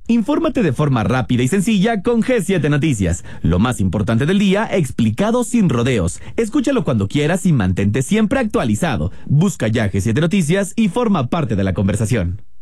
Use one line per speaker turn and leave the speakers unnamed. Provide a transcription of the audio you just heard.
Infórmate de forma rápida y sencilla con G7 Noticias. Lo más importante del día explicado sin rodeos. Escúchalo cuando quieras y mantente siempre actualizado. Busca ya G7 Noticias y forma parte de la conversación.